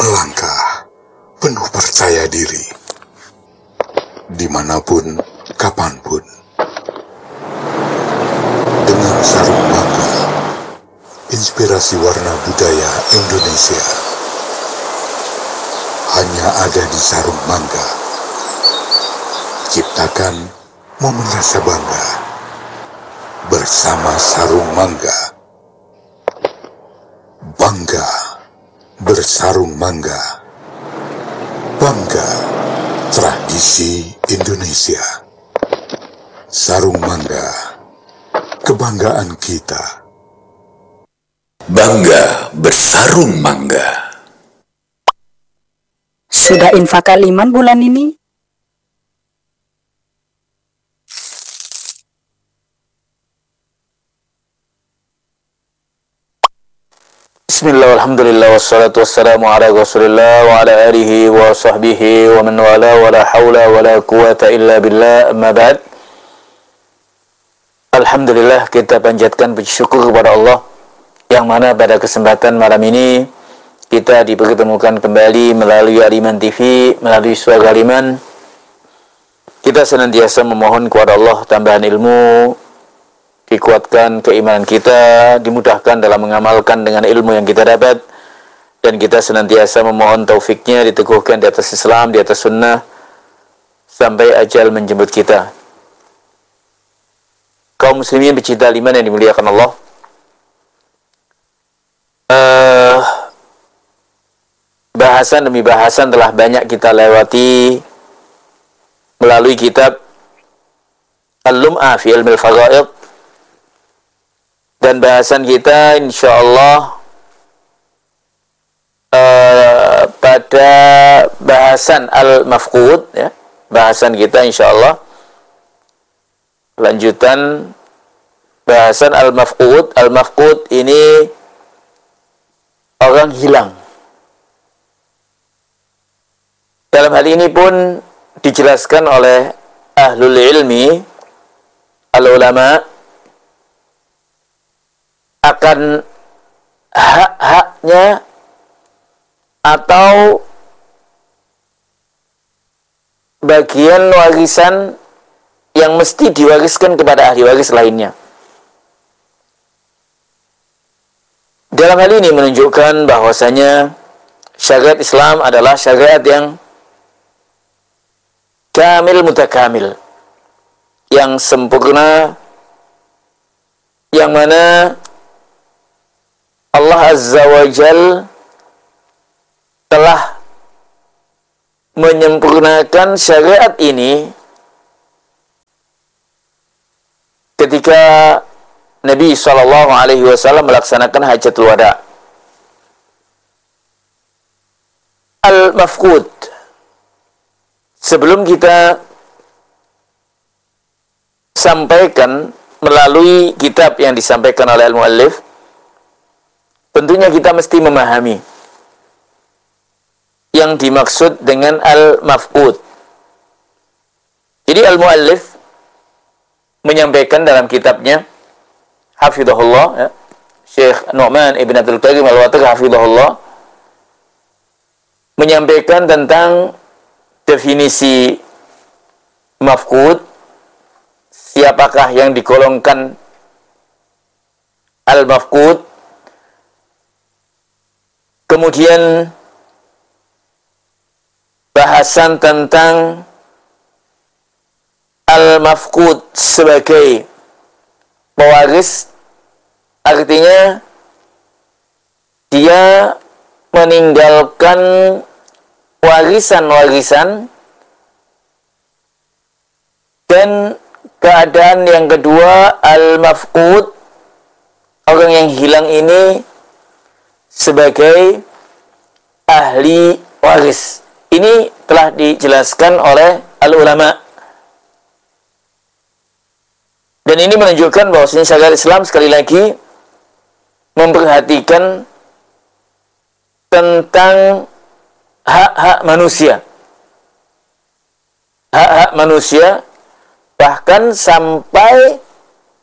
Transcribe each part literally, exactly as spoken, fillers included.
melangkah penuh percaya diri, dimanapun, kapanpun, dengan sarung mangga, inspirasi warna budaya Indonesia, hanya ada di sarung mangga. Ciptakan momen rasa bangga bersama sarung mangga. Bangga bersarung mangga. Bangga tradisi Indonesia. Sarung mangga, kebanggaan kita. Bangga bersarung mangga. Sudah infak kaliman bulan ini? Bismillah, alhamdulillah, wassalatu wassalamu ala rasulillah wa ala alihi wa sahbihi wa man wala wa la hawla wa la quwata illa billah, amma ba'd. Alhamdulillah, kita panjatkan puji syukur kepada Allah yang mana pada kesempatan malam ini kita dipertemukan kembali melalui Aliman T V, melalui Suara Aliman. Kita senantiasa memohon kepada Allah tambahan ilmu, dikuatkan keimanan kita, dimudahkan dalam mengamalkan dengan ilmu yang kita dapat, dan kita senantiasa memohon taufiknya, diteguhkan di atas Islam, di atas sunnah, sampai ajal menjemput kita. Kaum muslimin pecinta iman yang dimuliakan Allah, uh, bahasan demi bahasan telah banyak kita lewati melalui kitab Al-Lum'ah fi Ilmil Faraid. Dan bahasan kita insyaallah uh, pada bahasan Al-Mafqud, ya. Bahasan kita insyaallah lanjutan bahasan Al-Mafqud. Al-Mafqud ini orang hilang. Dalam hal ini pun dijelaskan oleh ahlul ilmi, al-ulama, akan hak-haknya atau bagian warisan yang mesti diwariskan kepada ahli waris lainnya. Dalam hal ini menunjukkan bahwasanya syariat Islam adalah syariat yang kamil mutakamil, yang sempurna, yang mana Allah Azza wa Jal telah menyempurnakan syariat ini ketika Nabi shallallahu alaihi wasallam melaksanakan hajatul wada. Al-Mafqud, sebelum kita sampaikan melalui kitab yang disampaikan oleh al-muallif, tentunya kita mesti memahami yang dimaksud dengan al-mafqud. Jadi al-muallif menyampaikan dalam kitabnya hafizahullah, ya, Syekh Nu'man Ibn Abdul Karim Al-Watir hafizahullah, menyampaikan tentang definisi mafqud, siapakah yang digolongkan al-mafqud. Kemudian bahasan tentang al-mafqud sebagai pewaris, artinya dia meninggalkan warisan-warisan. Dan keadaan yang kedua, al-mafqud, orang yang hilang ini sebagai ahli waris. Ini telah dijelaskan oleh al-ulama. Dan ini menunjukkan bahwa syariat Islam sekali lagi memperhatikan tentang hak-hak manusia. Hak-hak manusia, bahkan sampai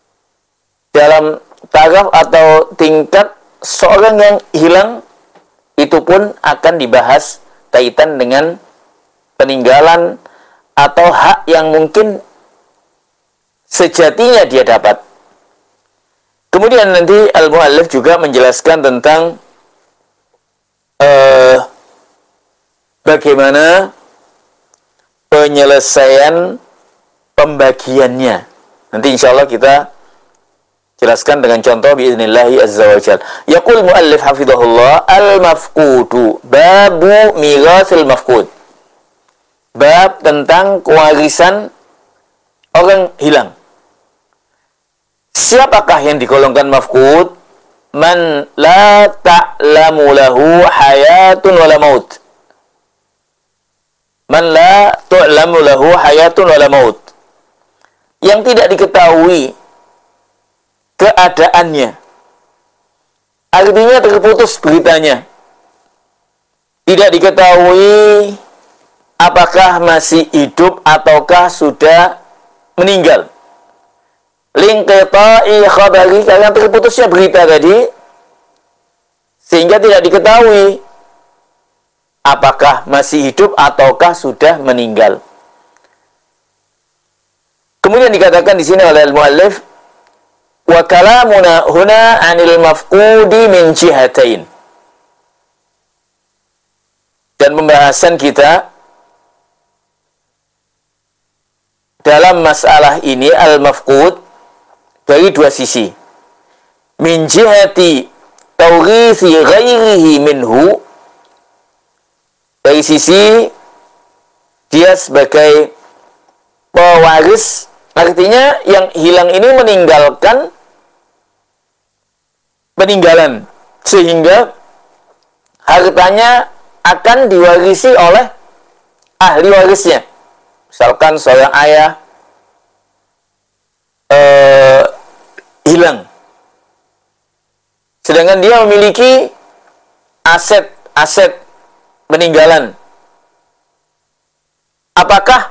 dalam taraf atau tingkat seorang yang hilang itu pun akan dibahas kaitan dengan peninggalan atau hak yang mungkin sejatinya dia dapat. Kemudian nanti al-muallif juga menjelaskan tentang uh, bagaimana penyelesaian pembagiannya. Nanti insya Allah kita jelaskan dengan contoh biiznillahi azza wa jalla. Yaqul muallif hafizahullah al-mafqudu babu mirasil mafqud. Bab tentang kewarisan orang hilang. Siapakah yang digolongkan mafqud? Man la ta'lamu lahu hayatun wala maut. Man la ta'lamu lahu hayatun wala maut. Yang tidak diketahui keadaannya. Artinya terputus beritanya. Tidak diketahui apakah masih hidup ataukah sudah meninggal. Linqita'i khabari, karena terputusnya berita tadi, sehingga tidak diketahui apakah masih hidup ataukah sudah meninggal. Kemudian dikatakan di sini oleh al-muallif, wa kalamuna huna 'anil mafqudi min jihatain. Dan pembahasan kita dalam masalah ini al-mafqud dari dua sisi. Min jihati tawrithi ghairihi minhu, dari sisi dia sebagai pewaris, artinya yang hilang ini meninggalkan peninggalan, sehingga hartanya akan diwarisi oleh ahli warisnya. Misalkan seorang ayah eh, hilang, sedangkan dia memiliki aset-aset peninggalan. Apakah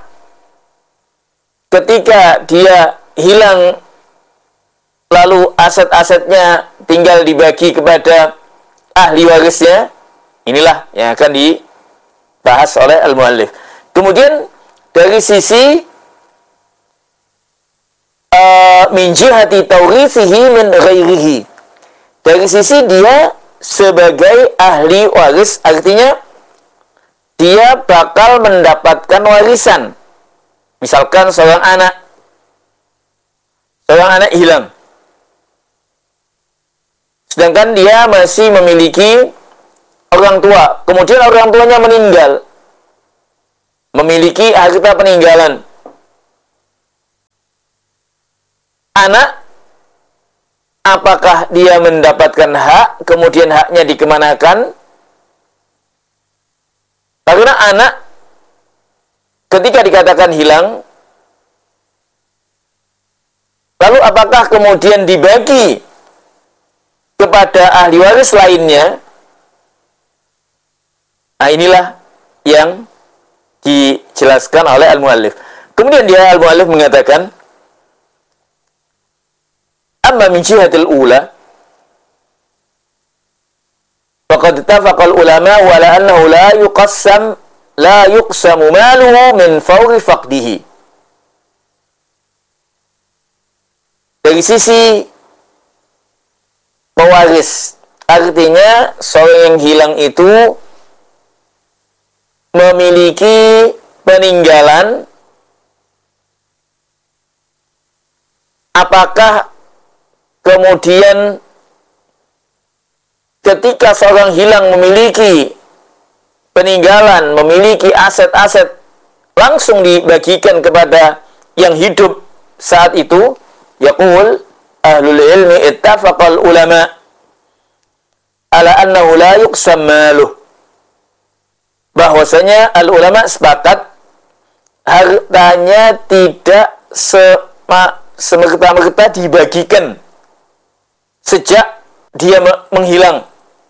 ketika dia hilang lalu aset-asetnya tinggal dibagi kepada ahli warisnya? Inilah yang akan dibahas oleh al-muallif. Kemudian dari sisi uh, min jihati tawrithihi min ghairihi, dari sisi dia sebagai ahli waris, artinya dia bakal mendapatkan warisan. Misalkan seorang anak seorang anak hilang, sedangkan dia masih memiliki orang tua, kemudian orang tuanya meninggal, memiliki harta peninggalan. Anak, apakah dia mendapatkan hak, kemudian haknya dikemanakan? Karena anak ketika dikatakan hilang, lalu apakah kemudian dibagi kepada ahli waris lainnya? Nah, inilah yang dijelaskan oleh al-muallif. Kemudian dia al-muallif mengatakan, amma min jihatil ula, faqad ittafaqa al-ulama wala annahu la yuqassam la yuqsamu maluhu min fawri faqdihi. Dari sisi pewaris, artinya seorang yang hilang itu memiliki peninggalan, apakah kemudian ketika seorang hilang memiliki peninggalan, memiliki aset-aset, langsung dibagikan kepada yang hidup saat itu? Yaqul ahlul ilmi ittafaqal ulama ala annahu la yuqsam maluh, bahwasanya al-ulama sepakat hartanya tidak semerta-merta dibagikan sejak dia menghilang.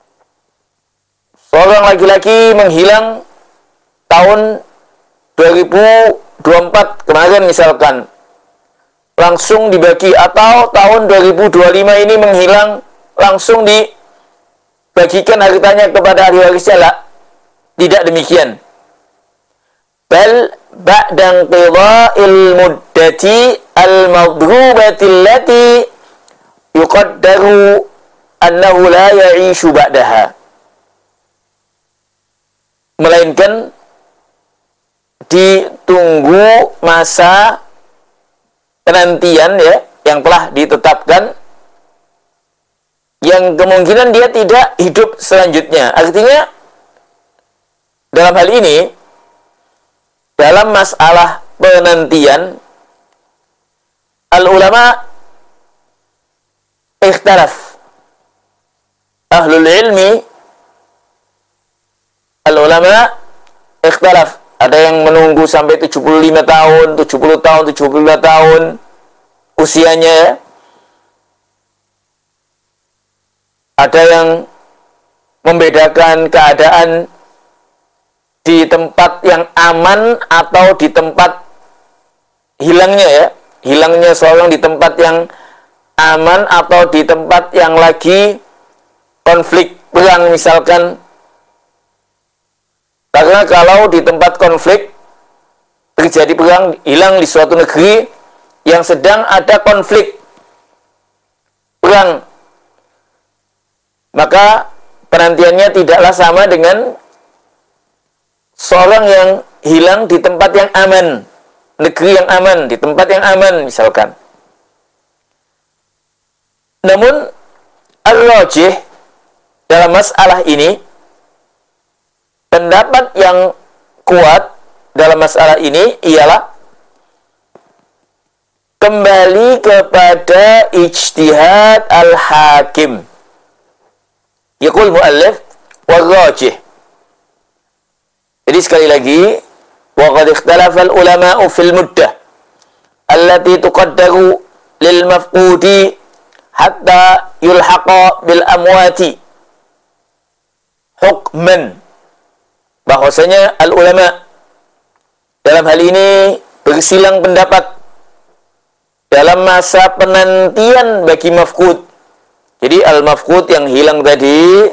Seorang laki-laki menghilang tahun dua ribu dua puluh empat kemarin misalkan, langsung dibagi, atau tahun dua ribu dua puluh lima ini menghilang langsung di bagikan hartanya kepada ahli warisnya, la. Tidak demikian. Bal ba'da inqidha'il muddati al-madrubati allati yuqaddaru annahu la ya'ishu ba'daha. Melainkan ditunggu masa penantian ya yang telah ditetapkan, yang kemungkinan dia tidak hidup selanjutnya. Artinya dalam hal ini, dalam masalah penantian, al-ulama ikhtilaf. Ahlul ilmi, al-ulama ikhtilaf. Ada yang menunggu sampai tujuh puluh lima tahun, tujuh puluh tahun, tujuh puluh lima tahun usianya ya. Ada yang membedakan keadaan di tempat yang aman atau di tempat hilangnya ya. Hilangnya seorang di tempat yang aman atau di tempat yang lagi konflik perang misalkan. Karena kalau di tempat konflik terjadi perang, hilang di suatu negeri yang sedang ada konflik perang, maka penantiannya tidaklah sama dengan seorang yang hilang di tempat yang aman, negeri yang aman, di tempat yang aman misalkan. Namun ar-rajih dalam masalah ini, pendapat yang kuat dalam masalah ini ialah kembali kepada ijtihad al-hakim. Yaqul muallif wal-rajih. Jadi sekali lagi, wa qad ikhtalafa al-ulama'u fil muddah allati tuqaddaru lil mafqudi hatta yulhaqa bil amwati hukman. Bahwasanya al-ulama dalam hal ini bersilang pendapat dalam masa penantian bagi mafqud. Jadi al-mafqud yang hilang tadi,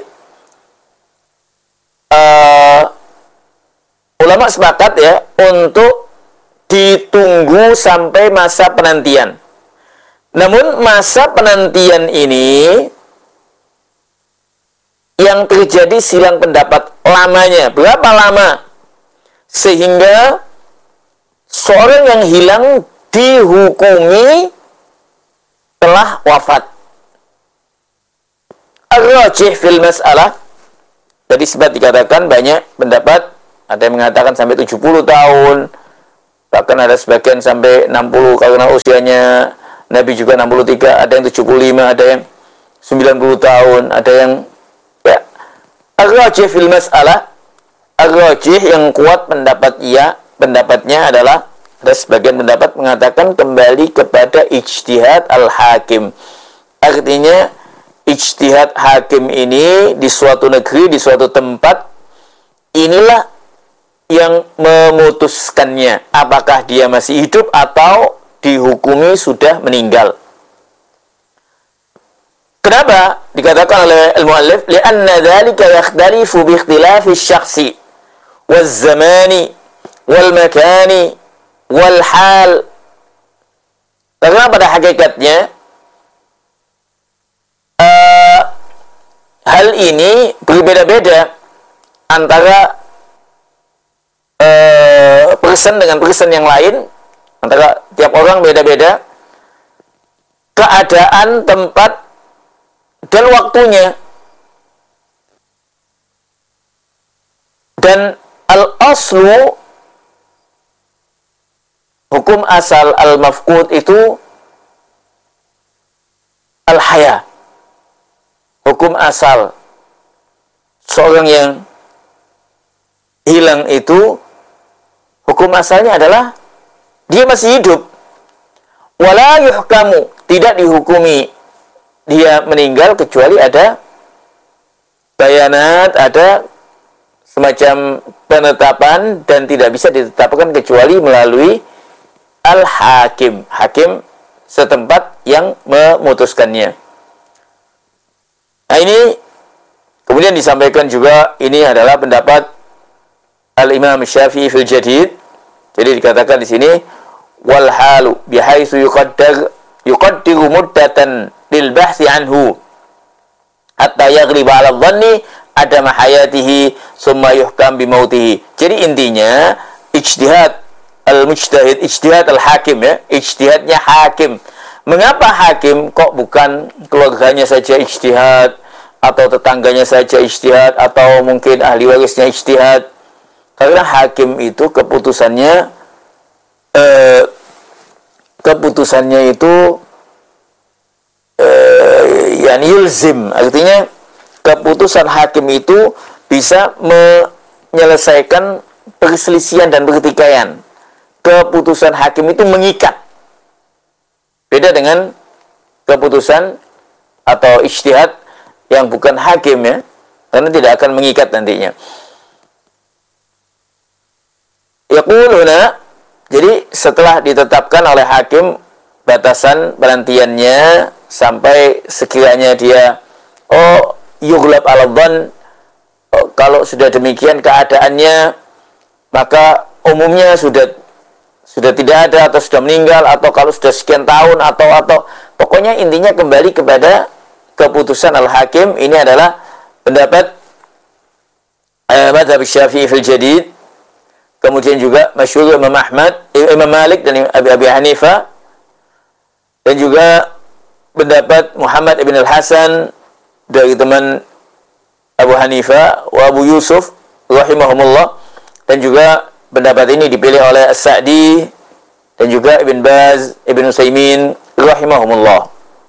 uh, ulama sepakat ya untuk ditunggu sampai masa penantian. Namun masa penantian ini yang terjadi silang pendapat lamanya. Berapa lama? Sehingga seorang yang hilang dihukumi telah wafat. Ar-rajih fil mas'alah. Tadi sempat dikatakan banyak pendapat. Ada yang mengatakan sampai tujuh puluh tahun. Bahkan ada sebagian sampai enam puluh karena usianya Nabi juga enam puluh tiga. Ada yang tujuh puluh lima, ada yang sembilan puluh tahun, ada yang ya. Ar-rajih fil mas'alah. Ar-rajih yang kuat pendapat ia, pendapatnya adalah ada sebagian pendapat mengatakan kembali kepada ijtihad al-hakim. Artinya ijtihad hakim ini di suatu negeri, di suatu tempat, inilah yang memutuskannya apakah dia masih hidup atau dihukumi sudah meninggal. Kenapa dikatakan oleh al-muallif? Li'anna dzalika yakhtalifu bi ikhtilafi asy-syakhsi waz-zamani wal-makani wal-hal. Karena pada hakikatnya uh, hal ini berbeda-beda antara uh, person dengan person yang lain, antara tiap orang beda-beda keadaan, tempat, dan waktunya. Dan al-aslu, hukum asal al-mafqud itu al-haya. Hukum asal seorang yang hilang itu, hukum asalnya adalah dia masih hidup. Wala yuhkamu, tidak dihukumi dia meninggal kecuali ada bayanat, ada semacam penetapan, dan tidak bisa ditetapkan kecuali melalui al-hakim, hakim setempat yang memutuskannya. Nah ini Kemudian disampaikan juga ini adalah pendapat Al-Imam Syafi'i fil Jadid. Jadi dikatakan di sini wal halu bihaitsu yuqaddar yuqaddiru muddatan lil bahthi anhu hatta yaghliba 'ala dhanni adama hayatihi summa yuhkam bi mautihi. Jadi intinya ijtihad al-mujtahid, ijtihad al-hakim ya, ijtihadnya hakim. Mengapa hakim kok bukan keluarganya saja ijtihad atau tetangganya saja ijtihad atau mungkin ahli warisnya ijtihad? Karena hakim itu keputusannya eh, keputusannya itu eh, yani yulzim, artinya keputusan hakim itu bisa menyelesaikan perselisihan dan pertikaian. Keputusan hakim itu mengikat. Beda dengan keputusan atau ijtihad yang bukan hakim ya, karena tidak akan mengikat nantinya. Yaquluna, jadi setelah ditetapkan oleh hakim batasan penantiannya sampai sekiranya dia oh yughlab ala dhann, oh, kalau sudah demikian keadaannya maka umumnya sudah sudah tidak ada atau sudah meninggal atau kalau sudah sekian tahun atau atau pokoknya intinya kembali kepada keputusan al-hakim. Ini adalah pendapat eh, mazhab Syafi'i fil Jadid. Kemudian juga masyhur Imam Ahmad, Imam Malik dan Abi, Abi Hanifah, dan juga pendapat Muhammad ibn al-Hasan dari teman Abu Hanifah wa Abu Yusuf rahimahumullah, dan juga pendapat ini dipilih oleh As-Sa'di dan juga Ibn Baz, Ibn Utsaimin rahimahumullah.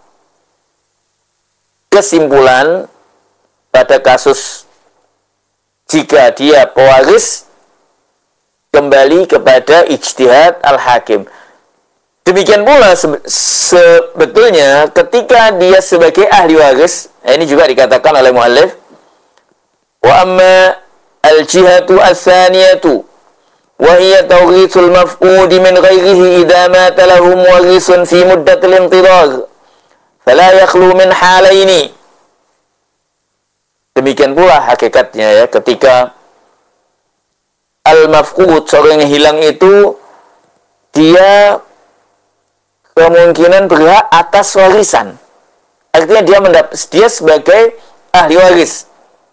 Kesimpulan pada kasus jika dia pewaris kembali kepada ijtihad al-hakim. Demikian pula se- sebetulnya ketika dia sebagai ahli waris, ini juga dikatakan oleh muallif, wa amma al-jihatu ats-tsaniyatu wa hiya tawrithul mafqud min ghairihi idza mata lahu muwarrisun fi muddatil intidar fala yakhlu min halaini. Demikian pula hakikatnya ya, ketika al-mafqud, seorang yang hilang itu dia kemungkinan berhak atas warisan. Artinya dia mendapat, dia sebagai ahli waris.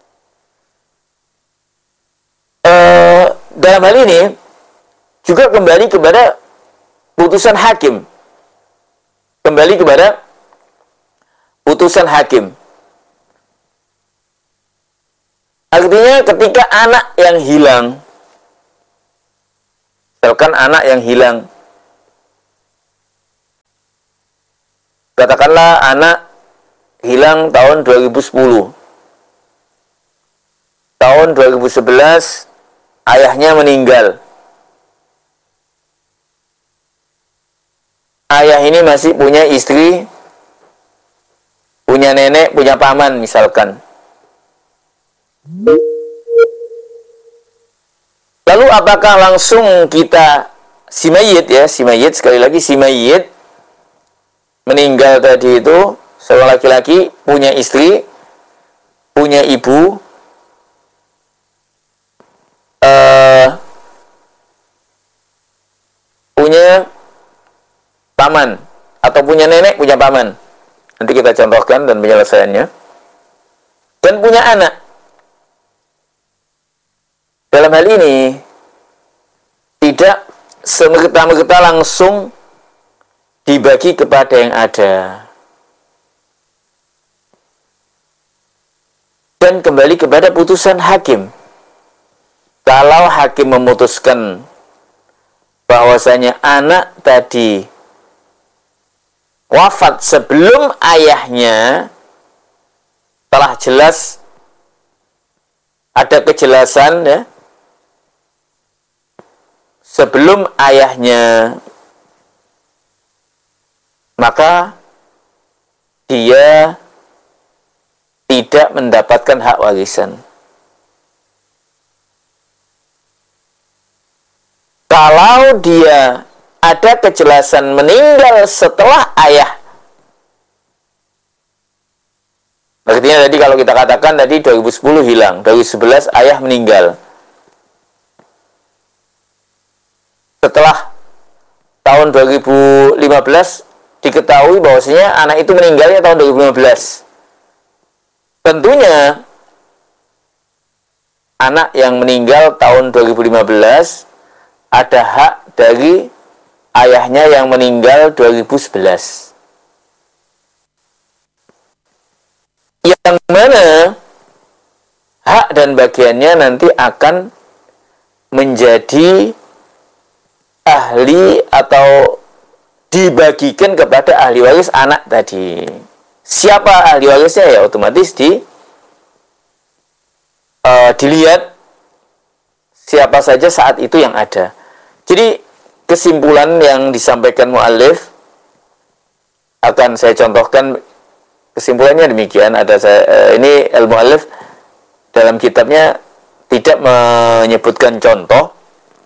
E, dalam hal ini juga kembali kepada putusan hakim. Kembali kepada putusan hakim. Artinya ketika anak yang hilang, misalkan anak yang hilang, katakanlah anak hilang tahun dua ribu sepuluh, tahun dua ribu sebelas ayahnya meninggal, ayah ini masih punya istri, punya nenek, punya paman misalkan. Lalu apakah langsung kita si mayit ya, si mayit sekali lagi si mayit meninggal tadi itu seorang laki-laki, punya istri, punya ibu, uh, punya paman atau punya nenek, punya paman. Nanti kita contohkan dan penyelesaiannya. Dan punya anak. Dalam hal ini tidak semerta-merta langsung dibagi kepada yang ada. Dan kembali kepada putusan hakim. Kalau hakim memutuskan bahwasanya anak tadi wafat sebelum ayahnya, telah jelas ada kejelasan ya, sebelum ayahnya, maka dia tidak mendapatkan hak warisan. Kalau dia ada kejelasan meninggal setelah ayah Artinya tadi kalau kita katakan tadi dua ribu sepuluh hilang, dua ribu sebelas ayah meninggal. Setelah tahun dua ribu lima belas diketahui bahwasanya anak itu meninggalnya tahun dua ribu lima belas. Tentunya anak yang meninggal tahun dua ribu lima belas ada hak dari ayahnya yang meninggal dua ribu sebelas. Yang mana hak dan bagiannya nanti akan menjadi ahli atau dibagikan kepada ahli waris anak tadi. Siapa ahli warisnya? Ya otomatis di uh, dilihat siapa saja saat itu yang ada. Jadi kesimpulan yang disampaikan mu'allif akan saya contohkan. Kesimpulannya demikian. Ada saya uh, ini al-mu'allif dalam kitabnya tidak menyebutkan contoh.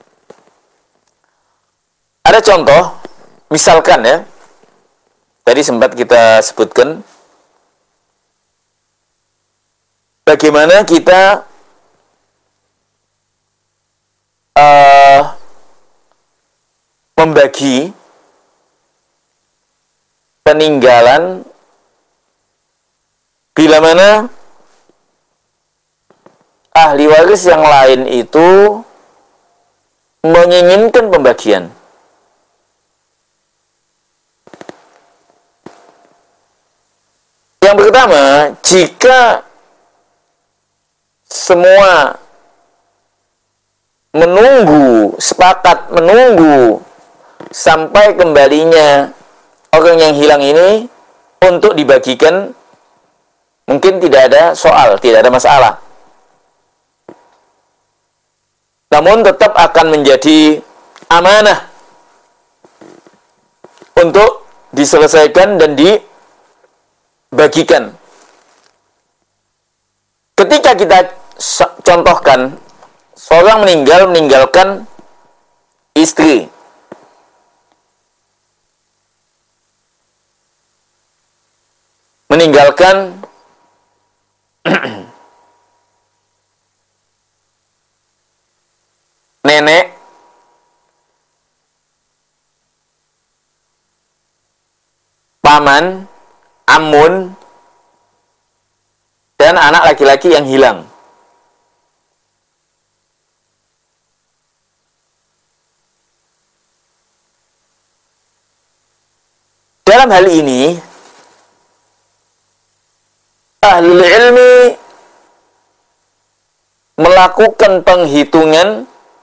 Ada contoh, misalkan ya, tadi sempat kita sebutkan bagaimana kita uh, membagi peninggalan bila mana ahli waris yang lain itu menginginkan pembagian. Yang pertama, jika semua menunggu, sepakat menunggu sampai kembalinya orang yang hilang ini untuk dibagikan, mungkin tidak ada soal, tidak ada masalah. Namun tetap akan menjadi amanah untuk diselesaikan dan dibagikan. Ketika kita contohkan, seorang meninggal meninggalkan istri, meninggalkan nenek, paman, amun, dan anak laki-laki yang hilang. Dalam hal ini, ahlul ilmi melakukan penghitungan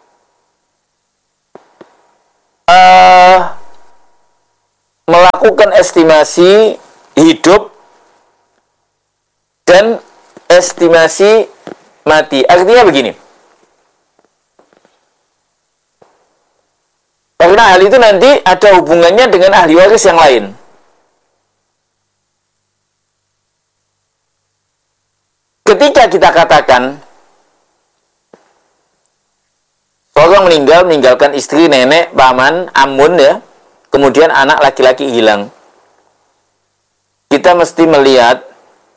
uh, melakukan estimasi hidup dan estimasi mati. Artinya begini, karena hal itu nanti ada hubungannya dengan ahli waris yang lain. Ketika kita katakan seorang meninggal, meninggalkan istri, nenek, paman, amun ya, kemudian anak laki-laki hilang, kita mesti melihat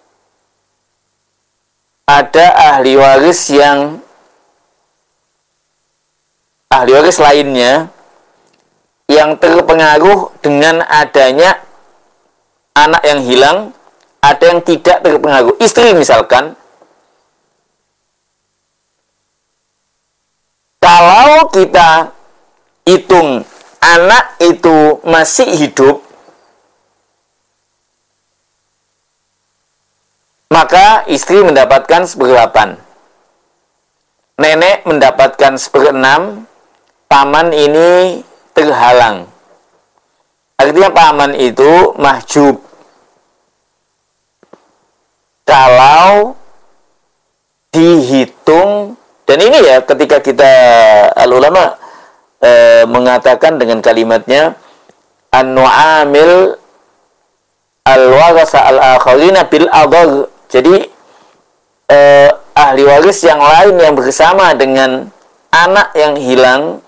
ada ahli waris yang ahli waris lainnya yang terpengaruh dengan adanya anak yang hilang, ada yang tidak terpengaruh. Istri misalkan, kalau kita hitung anak itu masih hidup, maka istri mendapatkan seperdelapan, nenek mendapatkan seperenam, paman ini terhalang. Artinya paman itu mahjub. Kalau dihitung, dan ini ya ketika kita al-ulama e, mengatakan dengan kalimatnya an-nu'amil al-warasa al-akharina bil adar. Jadi e, ahli waris yang lain yang bersama dengan anak yang hilang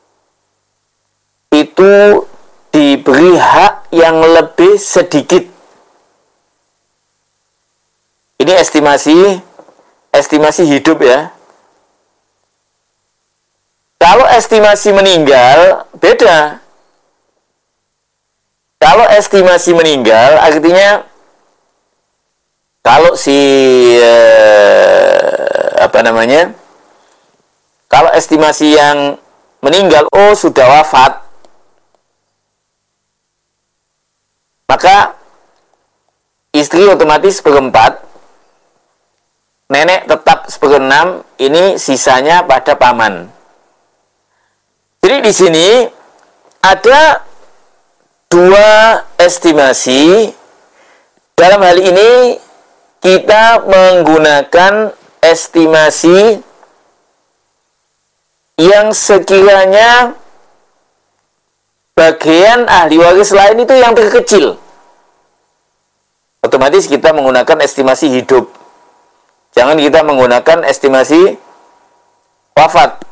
itu diberi hak yang lebih sedikit. Ini estimasi estimasi hidup ya. Kalau estimasi meninggal beda. Kalau estimasi meninggal artinya kalau si eh, apa namanya? Kalau estimasi yang meninggal oh sudah wafat, maka istri otomatis seperempat, nenek tetap seperenam, ini sisanya pada paman. Jadi di sini ada dua estimasi. Dalam hal ini kita menggunakan estimasi yang sekiranya bagian ahli waris lain itu yang terkecil. Otomatis kita menggunakan estimasi hidup. Jangan kita menggunakan estimasi wafat.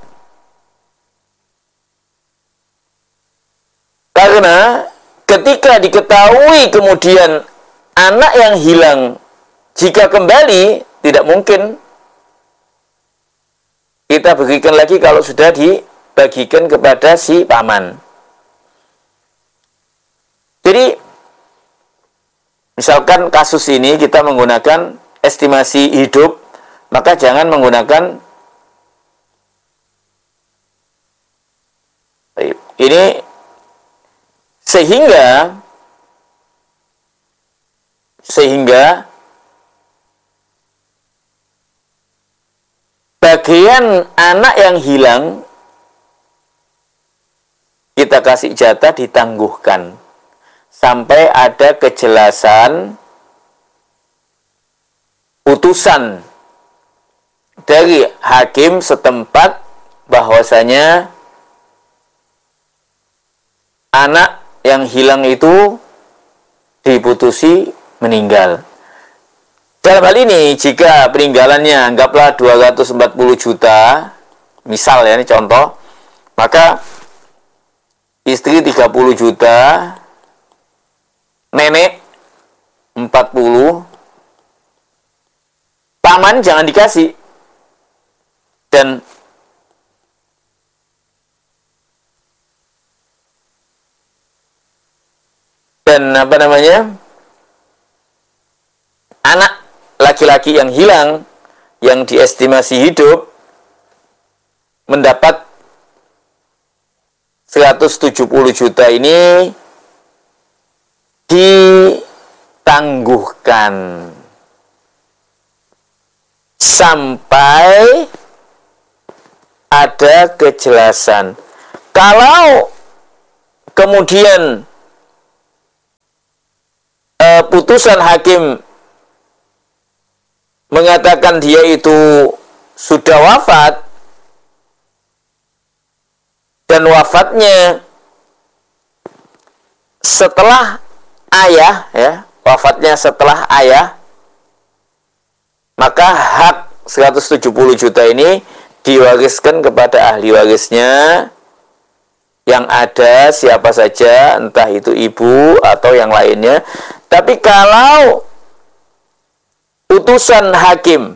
Karena ketika diketahui kemudian anak yang hilang jika kembali, tidak mungkin kita berikan lagi kalau sudah dibagikan kepada si paman. Jadi, misalkan kasus ini kita menggunakan estimasi hidup, maka jangan menggunakan ini sehingga sehingga bagian anak yang hilang kita kasih jatah ditangguhkan sampai ada kejelasan putusan dari hakim setempat bahwasanya anak yang hilang itu diputusi meninggal. Dalam hal ini, jika peninggalannya anggaplah dua ratus empat puluh juta, misal ya, ini contoh, maka istri tiga puluh juta, nenek empat puluh, paman jangan dikasih. Dan dan apa namanya? Anak laki-laki yang hilang, yang diestimasi hidup, mendapat seratus tujuh puluh juta ini ditangguhkan sampai ada kejelasan. Kalau kemudian eh, putusan hakim mengatakan dia itu sudah wafat dan wafatnya setelah ayah, ya, wafatnya setelah ayah, maka hak seratus tujuh puluh juta ini diwariskan kepada ahli warisnya yang ada siapa saja, entah itu ibu atau yang lainnya. Tapi kalau putusan hakim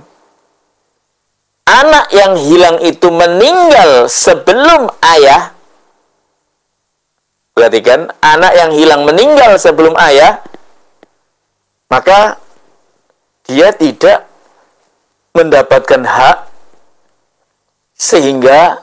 anak yang hilang itu meninggal sebelum ayah, perhatikan, anak yang hilang meninggal sebelum ayah, maka dia tidak mendapatkan hak, sehingga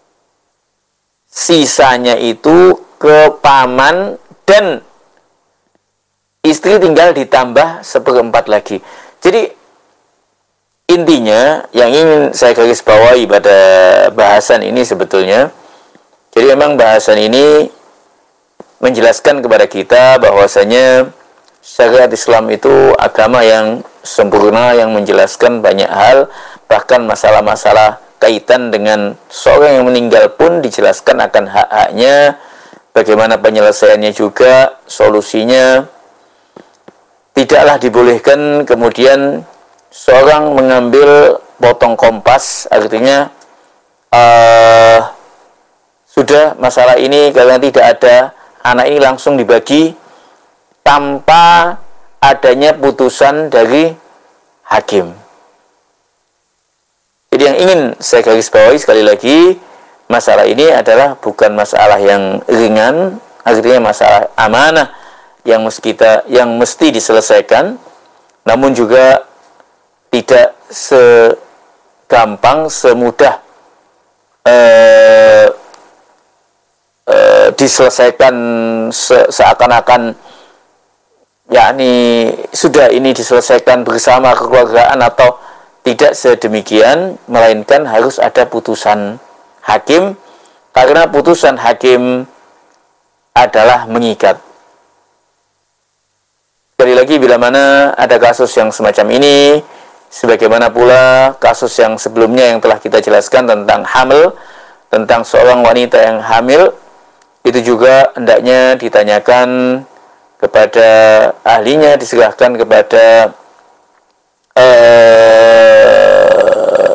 sisanya itu ke paman dan istri tinggal ditambah seperempat lagi. Jadi intinya yang ingin saya garis bawahi pada bahasan ini sebetulnya, jadi memang bahasan ini menjelaskan kepada kita bahwasanya syariat Islam itu agama yang sempurna, yang menjelaskan banyak hal, bahkan masalah-masalah kaitan dengan seorang yang meninggal pun dijelaskan akan hak-haknya, bagaimana penyelesaiannya juga, solusinya. Tidaklah dibolehkan kemudian seorang mengambil potong kompas, artinya uh, sudah masalah ini karena tidak ada, anak ini langsung dibagi tanpa adanya putusan dari hakim. Jadi yang ingin saya garis bawahi sekali lagi, masalah ini adalah bukan masalah yang ringan, artinya masalah amanah yang mesti kita yang mesti diselesaikan, namun juga tidak segampang, semudah eh, eh, diselesaikan se- seakan-akan yakni sudah ini diselesaikan bersama kekeluargaan, atau tidak sedemikian, melainkan harus ada putusan hakim, karena putusan hakim adalah mengikat. Sekali lagi, bila mana ada kasus yang semacam ini, sebagaimana pula kasus yang sebelumnya yang telah kita jelaskan tentang hamil, tentang seorang wanita yang hamil, itu juga hendaknya ditanyakan kepada ahlinya, diserahkan kepada uh,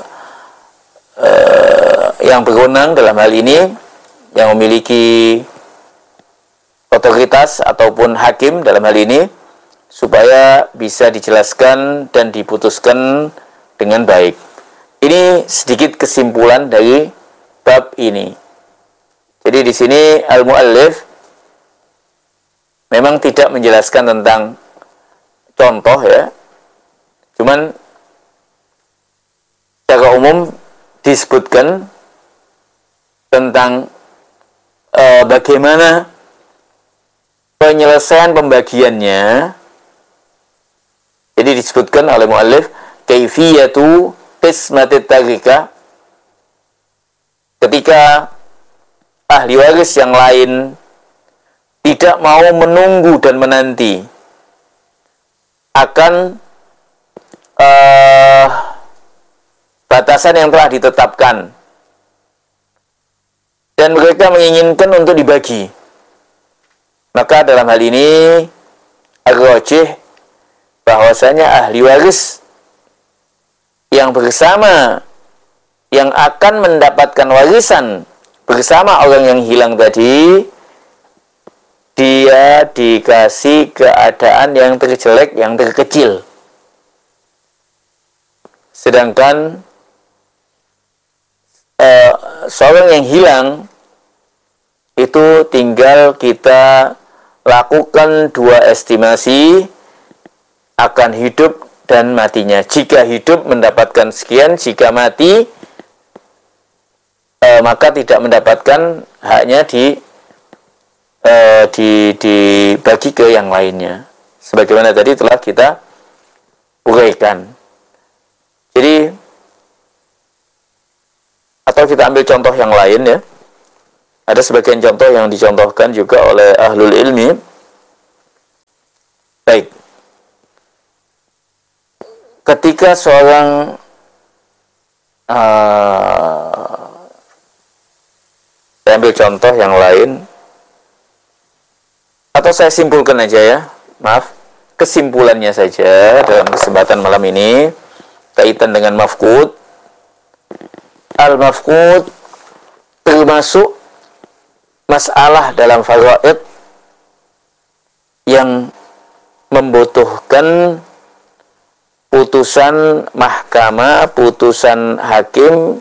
uh, yang berwenang dalam hal ini, yang memiliki otoritas ataupun hakim dalam hal ini, supaya bisa dijelaskan dan diputuskan dengan baik. Ini sedikit kesimpulan dari bab ini. Jadi di sini al-muallif memang tidak menjelaskan tentang contoh ya, cuman secara umum disebutkan tentang e, bagaimana penyelesaian pembagiannya. Jadi disebutkan oleh muallif kaifiyatu qismatit tarikah, ketika ahli waris yang lain tidak mau menunggu dan menanti akan uh, batasan yang telah ditetapkan, dan mereka menginginkan untuk dibagi, maka dalam hal ini ar-rajih bahwasanya ahli waris yang bersama yang akan mendapatkan warisan bersama orang yang hilang tadi, dia dikasih keadaan yang terjelek, yang terkecil. Sedangkan eh, seorang yang hilang itu tinggal kita lakukan dua estimasi akan hidup dan matinya. Jika hidup mendapatkan sekian, jika mati e, maka tidak mendapatkan, haknya di e, di dibagi ke yang lainnya. Sebagaimana tadi telah kita uraikan. Jadi, atau kita ambil contoh yang lain ya. Ada sebagian contoh yang dicontohkan juga oleh ahlul ilmi. Baik. Ketika seorang uh, saya ambil contoh yang lain, atau saya simpulkan aja ya, maaf, kesimpulannya saja dalam kesempatan malam ini kaitan dengan mafqud. Al-mafqud termasuk masalah dalam faraid yang membutuhkan putusan mahkamah, putusan hakim,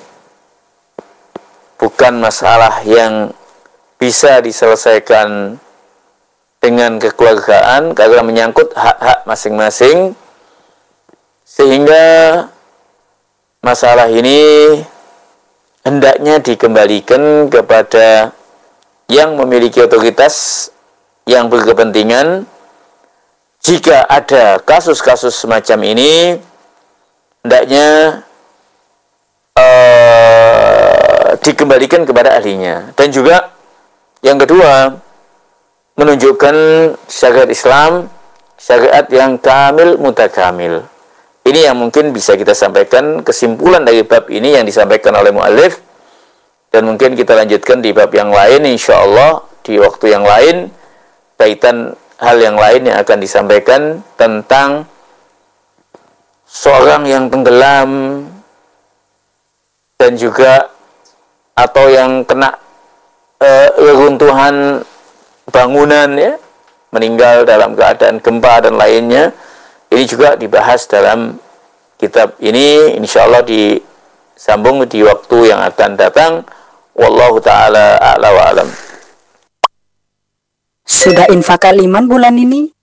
bukan masalah yang bisa diselesaikan dengan kekeluargaan karena menyangkut hak-hak masing-masing, sehingga masalah ini hendaknya dikembalikan kepada yang memiliki otoritas, yang berkepentingan. Jika ada kasus-kasus semacam ini, hendaknya uh, dikembalikan kepada ahlinya. Dan juga yang kedua, menunjukkan syariat Islam, syariat yang kamil mutakamil. Ini yang mungkin bisa kita sampaikan kesimpulan dari bab ini yang disampaikan oleh muallif, dan mungkin kita lanjutkan di bab yang lain insyaallah di waktu yang lain, kaitan hal yang lain yang akan disampaikan tentang seorang yang tenggelam dan juga atau yang kena uh, reruntuhan bangunan ya, meninggal dalam keadaan gempa dan lainnya. Ini juga dibahas dalam kitab ini insyaallah disambung di waktu yang akan datang. Wallahu taala a'la wa alam. Sudah infak kaliman bulan ini?